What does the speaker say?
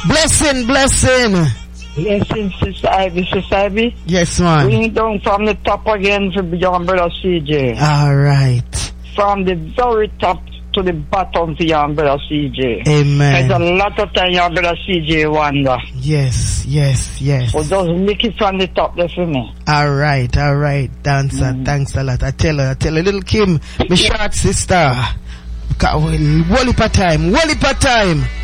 Blessing. Blessing, Sister Ivy. Yes, man. Bring it down from the top again for young brother CJ. All right. From the very top to the bottom for young brother CJ. Amen. There's a lot of time young brother CJ wonder. Yes. So just lick it from the top there for me. All right. Dancer, thanks a lot. I tell her, little Kim, my short sister. Wall time.